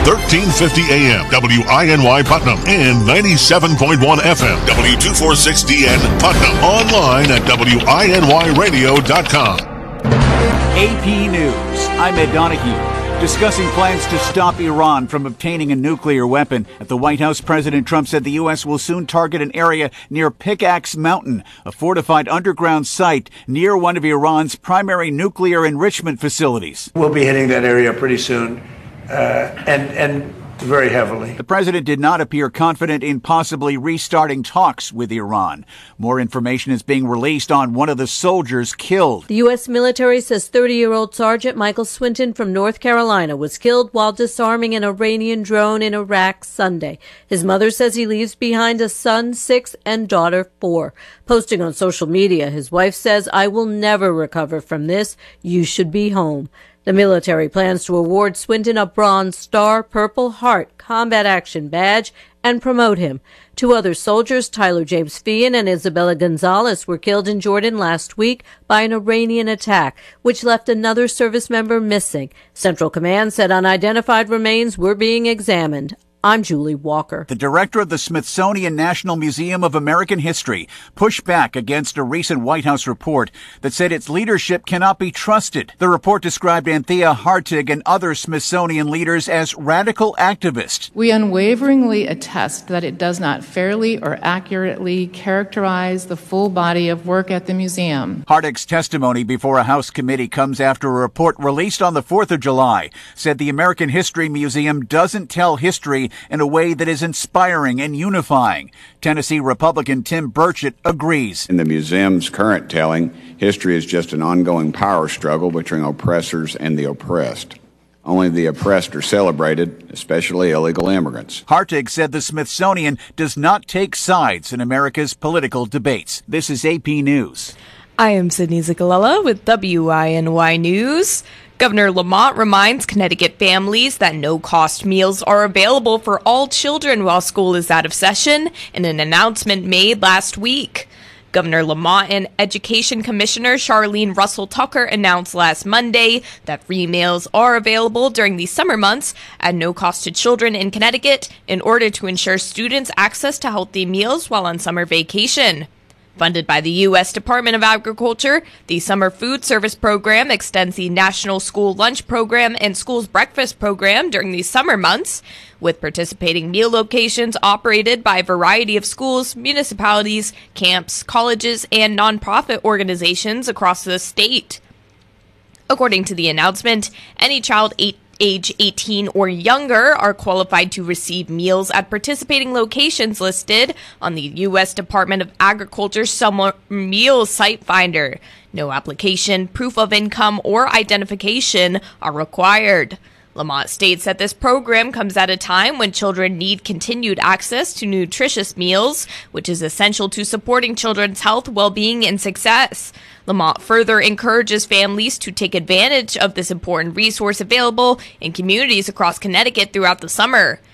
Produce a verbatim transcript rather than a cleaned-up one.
thirteen fifty A M, W I N Y Putnam, and ninety-seven point one F M, W two forty-six D N Putnam. Online at W I N Y radio dot com. A P News. I'm Ed Donahue. Discussing plans to stop Iran from obtaining a nuclear weapon. At the White House, President Trump said the U S will soon target an area near Pickaxe Mountain, a fortified underground site near one of Iran's primary nuclear enrichment facilities. We'll be hitting that area pretty soon, uh, and and very heavily. The president did not appear confident in possibly restarting talks with Iran. More information is being released on one of the soldiers killed. The U S military says thirty-year-old Sergeant Michael Swinton from North Carolina was killed while disarming an Iranian drone in Iraq Sunday. His mother says he leaves behind a son, six, and daughter, four. Posting on social media, his wife says, "I will never recover from this. You should be home." The military plans to award Swinton a Bronze Star Purple Heart Combat Action Badge and promote him. Two other soldiers, Tyler James Feehan and Isabella Gonzalez, were killed in Jordan last week by an Iranian attack, which left another service member missing. Central Command said unidentified remains were being examined. I'm Julie Walker. The director of the Smithsonian National Museum of American History pushed back against a recent White House report that said its leadership cannot be trusted. The report described Anthea Hartig and other Smithsonian leaders as radical activists. We unwaveringly attest that it does not fairly or accurately characterize the full body of work at the museum. Hartig's testimony before a House committee comes after a report released on the fourth of July said the American History Museum doesn't tell history in a way that is inspiring and unifying. Tennessee Republican Tim Burchett agrees. In the museum's current telling, history is just an ongoing power struggle between oppressors and the oppressed. Only the oppressed are celebrated, especially illegal immigrants. Hartig said the Smithsonian does not take sides in America's political debates. This is A P News. I am Sydney Zicalella with W I N Y News. Governor Lamont reminds Connecticut families that no-cost meals are available for all children while school is out of session in an announcement made last week. Governor Lamont and Education Commissioner Charlene Russell Tucker announced last Monday that free meals are available during the summer months at no cost to children in Connecticut in order to ensure students access to healthy meals while on summer vacation. Funded by the U S Department of Agriculture, the Summer Food Service Program extends the National School Lunch Program and School's Breakfast Program during the summer months, with participating meal locations operated by a variety of schools, municipalities, camps, colleges, and nonprofit organizations across the state. According to the announcement, any child eight age eighteen or younger are qualified to receive meals at participating locations listed on the U S Department of Agriculture Summer Meals Site Finder. No application, proof of income, or identification are required. Lamont states that this program comes at a time when children need continued access to nutritious meals, which is essential to supporting children's health, well-being, and success. Lamont further encourages families to take advantage of this important resource available in communities across Connecticut throughout the summer.